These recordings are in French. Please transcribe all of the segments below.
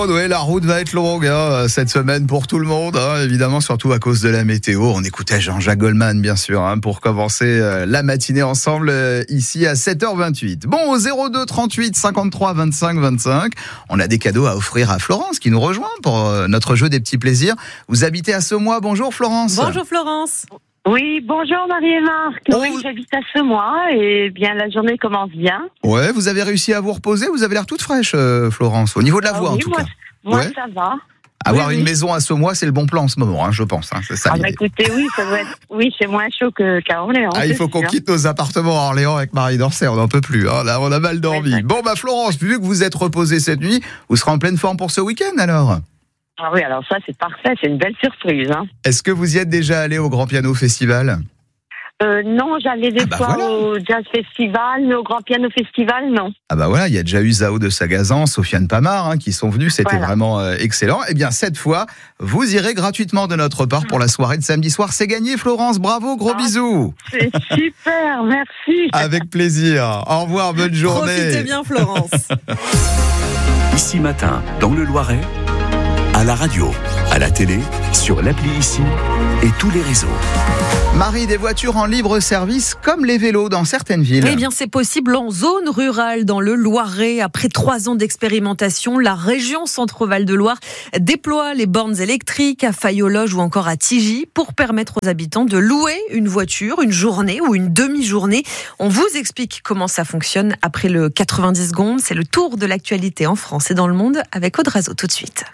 monde, ouais, la route va être longue cette semaine pour tout le monde, évidemment, surtout à cause de la météo. On écoutait Jean-Jacques Goldman, bien sûr, pour commencer la matinée ensemble ici à 7h28. Bon, au 02 38 53 25 25, on a des cadeaux à offrir à Florence qui nous rejoint pour notre jeu des petits plaisirs. Vous habitez à Semois. Bonjour Florence. Bonjour Florence. Oui, bonjour Marie et Marc. Oui, j'habite à Semois et bien la journée commence bien. Ouais, vous avez réussi à vous reposer, vous avez l'air toute fraîche Florence, au niveau de la voix en tout cas. Moi ça va. Avoir une maison à Semois, c'est le bon plan en ce moment, je pense. C'est ça. Écoutez, oui, ça doit être. Oui, c'est moins chaud qu'à Orléans. Il faut qu'on quitte nos appartements à Orléans avec Marie Dorset, on n'en peut plus. Là, on a mal dormi. Bon, Florence, vu que vous êtes reposée cette nuit, vous serez en pleine forme pour ce week-end alors? Ah oui, alors ça c'est parfait, c'est une belle surprise. Est-ce que vous y êtes déjà allé au Grand Piano Festival? Non, j'allais des fois au Jazz Festival, mais au Grand Piano Festival, non. Il y a déjà eu Zao de Sagazan, Sofiane Pamar qui sont venus, c'était vraiment excellent. Eh bien, cette fois, vous irez gratuitement de notre part pour la soirée de samedi soir. C'est gagné, Florence, bravo, gros bisous. C'est super, merci. Avec plaisir. Au revoir, bonne journée. Profitez bien, Florence. Ici Matin, dans le Loiret, à la radio, à la télé, sur l'appli Ici et tous les réseaux. Marie, des voitures en libre service comme les vélos dans certaines villes. Eh bien, c'est possible en zone rurale dans le Loiret. Après 3 ans d'expérimentation, la région Centre-Val de Loire déploie les bornes électriques à Fayologe ou encore à Tigy pour permettre aux habitants de louer une voiture, une journée ou une demi-journée. On vous explique comment ça fonctionne après le 90 secondes. C'est le tour de l'actualité en France et dans le monde avec Aude Razo tout de suite.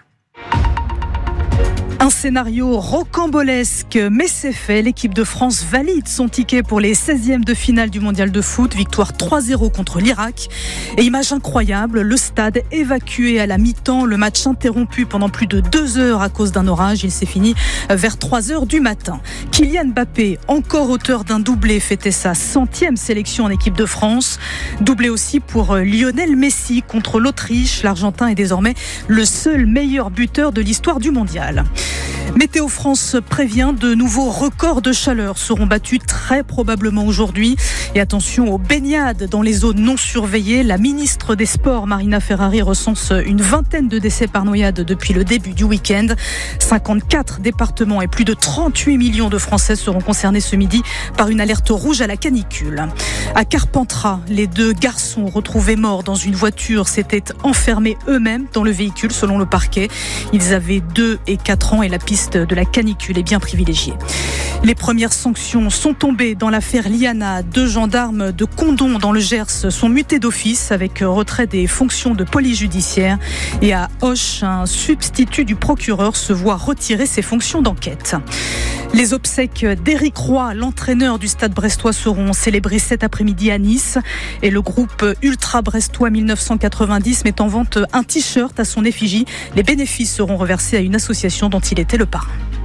Un scénario rocambolesque, mais c'est fait. L'équipe de France valide son ticket pour les 16e de finale du mondial de foot. Victoire 3-0 contre l'Irak. Et image incroyable, le stade évacué à la mi-temps. Le match interrompu pendant plus de 2 heures à cause d'un orage. Il s'est fini vers 3 heures du matin. Kylian Mbappé, encore auteur d'un doublé, fêtait sa 100e sélection en équipe de France. Doublé aussi pour Lionel Messi contre l'Autriche. L'Argentin est désormais le seul meilleur buteur de l'histoire du mondial. Météo France prévient, de nouveaux records de chaleur seront battus très probablement aujourd'hui. Et attention aux baignades dans les zones non surveillées. La ministre des Sports, Marina Ferrari, recense une 20aine de décès par noyade depuis le début du week-end. 54 départements et plus de 38 millions de Français seront concernés ce midi par une alerte rouge à la canicule. À Carpentras, les 2 garçons retrouvés morts dans une voiture s'étaient enfermés eux-mêmes dans le véhicule selon le parquet. Ils avaient 2 et 4 ans et la piste de la canicule est bien privilégiée. Les premières sanctions sont tombées dans l'affaire Liana. 2 gendarmes de Condom dans le Gers sont mutés d'office avec retrait des fonctions de police judiciaire. Et à Auch, un substitut du procureur se voit retirer ses fonctions d'enquête. Les obsèques d'Éric Roy, l'entraîneur du Stade brestois, seront célébrées cet après-midi à Nice. Et le groupe Ultra Brestois 1990 met en vente un t-shirt à son effigie. Les bénéfices seront reversés à une association dont il était le parrain.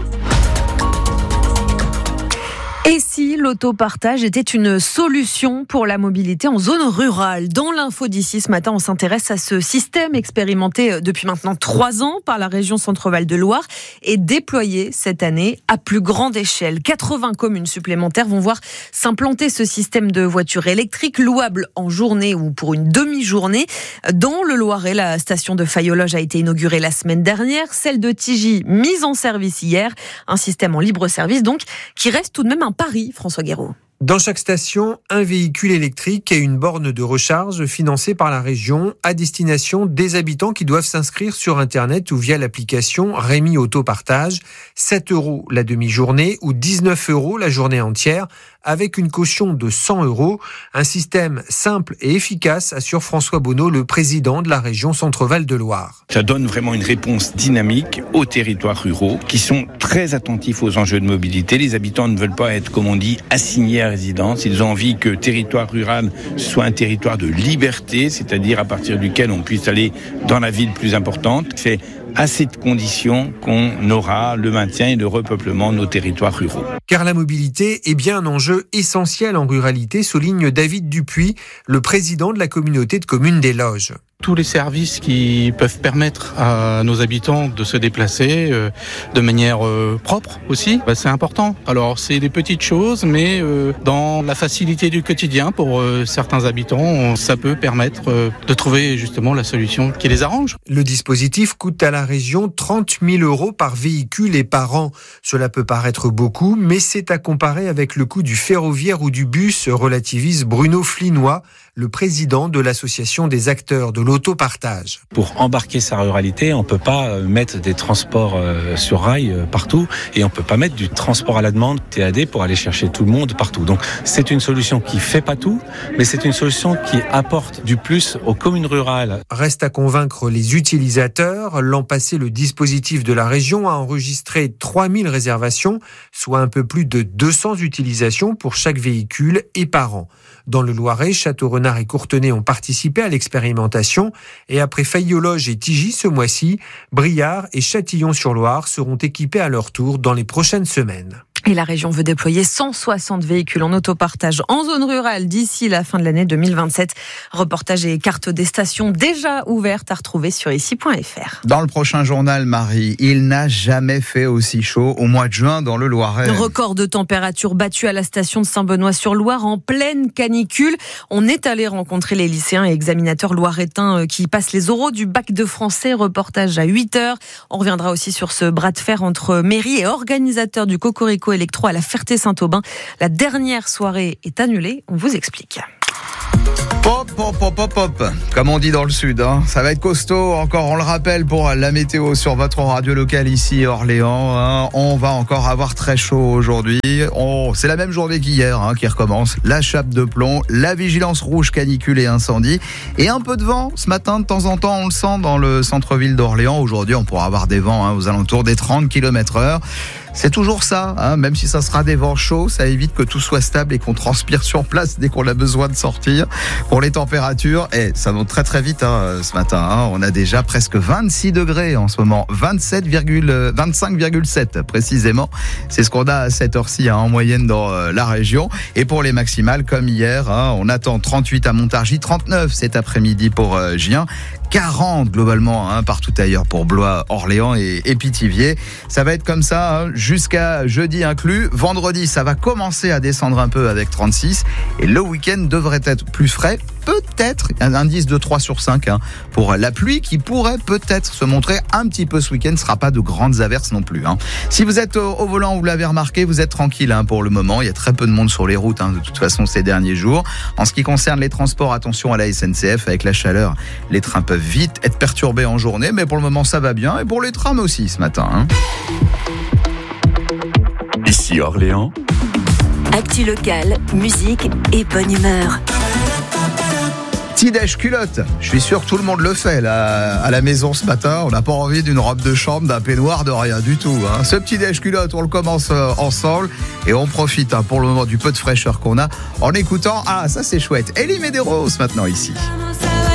Et si l'autopartage était une solution pour la mobilité en zone rurale? Dans l'info d'ici ce matin, on s'intéresse à ce système expérimenté depuis maintenant 3 ans par la région Centre-Val de Loire et déployé cette année à plus grande échelle. 80 communes supplémentaires vont voir s'implanter ce système de voitures électriques louables en journée ou pour une demi-journée. Dans le Loiret, la station de Fayologe a été inaugurée la semaine dernière, celle de Tigy mise en service hier. Un système en libre service donc qui reste tout de même un pari, François Guéraud. Dans chaque station, un véhicule électrique et une borne de recharge financée par la région à destination des habitants qui doivent s'inscrire sur Internet ou via l'application Rémi Autopartage. 7 € la demi-journée ou 19 € la journée entière avec une caution de 100 €. Un système simple et efficace, assure François Bonneau, le président de la région Centre-Val de Loire. Ça donne vraiment une réponse dynamique aux territoires ruraux qui sont très attentifs aux enjeux de mobilité. Les habitants ne veulent pas être, comme on dit, assignés à résidence. Ils ont envie que le territoire rural soit un territoire de liberté, c'est-à-dire à partir duquel on puisse aller dans la ville plus importante. C'est à cette condition qu'on aura le maintien et le repeuplement de nos territoires ruraux. Car la mobilité est bien un enjeu essentiel en ruralité, souligne David Dupuis, le président de la communauté de communes des Loges. tous les services qui peuvent permettre à nos habitants de se déplacer de manière propre aussi, c'est important. Alors c'est des petites choses, mais dans la facilité du quotidien pour certains habitants, ça peut permettre de trouver justement la solution qui les arrange. Le dispositif coûte à la région 30 000 € par véhicule et par an. Cela peut paraître beaucoup, mais c'est à comparer avec le coût du ferroviaire ou du bus, relativise Bruno Flinois, le président de l'association des acteurs de l'autopartage. Pour embarquer sa ruralité, on ne peut pas mettre des transports sur rail partout et on ne peut pas mettre du transport à la demande TAD pour aller chercher tout le monde partout. Donc c'est une solution qui ne fait pas tout, mais c'est une solution qui apporte du plus aux communes rurales. Reste à convaincre les utilisateurs. L'an passé, le dispositif de la région a enregistré 3000 réservations, soit un peu plus de 200 utilisations pour chaque véhicule et par an. Dans le Loiret, Château-Renard et Courtenay ont participé à l'expérimentation et après Fayolloge et Tigy ce mois-ci, Briard et Châtillon-sur-Loire seront équipés à leur tour dans les prochaines semaines. Et la région veut déployer 160 véhicules en autopartage en zone rurale d'ici la fin de l'année 2027. Reportage et carte des stations déjà ouvertes à retrouver sur ici.fr. Dans le prochain journal, Marie, il n'a jamais fait aussi chaud au mois de juin dans le Loiret. Record de température battu à la station de Saint-Benoît-sur-Loire en pleine canicule. On est allé rencontrer les lycéens et examinateurs loiretains qui passent les oraux du bac de français. Reportage à 8h. On reviendra aussi sur ce bras de fer entre mairie et organisateurs du Cocorico Électro à la Ferté-Saint-Aubin. La dernière soirée est annulée. On vous explique. Pop, pop, pop, pop, pop, comme on dit dans le sud. Ça va être costaud encore, on le rappelle, pour la météo sur votre radio locale ici, Orléans. On va encore avoir très chaud aujourd'hui. C'est la même journée qu'hier qui recommence. La chape de plomb, la vigilance rouge canicule et incendie. Et un peu de vent ce matin, de temps en temps, on le sent dans le centre-ville d'Orléans. Aujourd'hui, on pourra avoir des vents aux alentours des 30 km/h. C'est toujours ça, même si ça sera des vents chauds, ça évite que tout soit stable et qu'on transpire sur place dès qu'on a besoin de sortir. Pour les températures, ça monte très très vite ce matin. On a déjà presque 26 degrés en ce moment, 25,7 précisément. C'est ce qu'on a à cette heure-ci en moyenne dans la région. Et pour les maximales, comme hier, on attend 38 à Montargis, 39 cet après-midi pour Gien, 40 globalement partout ailleurs pour Blois, Orléans et Pithiviers. Ça va être comme ça jusqu'à jeudi inclus. Vendredi, ça va commencer à descendre un peu avec 36 et le week-end devrait être plus frais. Peut-être un indice de 3 sur 5 pour la pluie qui pourrait peut-être se montrer un petit peu ce week-end. Ce ne sera pas de grandes averses non plus. Si vous êtes au volant, vous l'avez remarqué, vous êtes tranquille pour le moment. Il y a très peu de monde sur les routes de toute façon ces derniers jours. En ce qui concerne les transports, attention à la SNCF. Avec la chaleur, les trains peuvent vite être perturbés en journée, mais pour le moment ça va bien. Et pour les trams aussi ce matin. Ici Orléans. Actu locale, musique et bonne humeur. Petit déj culotte, je suis sûr que tout le monde le fait là, à la maison ce matin. On n'a pas envie d'une robe de chambre, d'un peignoir, de rien du tout. Ce petit déj culotte, on le commence ensemble et on profite pour le moment du peu de fraîcheur qu'on a en écoutant. Ah, ça c'est chouette. Elie Medeiros maintenant ici.